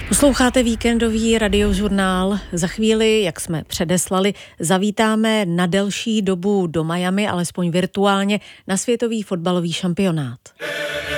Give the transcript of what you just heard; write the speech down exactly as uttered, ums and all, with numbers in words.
Posloucháte víkendový radiožurnál. Za chvíli, jak jsme předeslali, zavítáme na delší dobu do Miami, alespoň virtuálně, na světový fotbalový šampionát.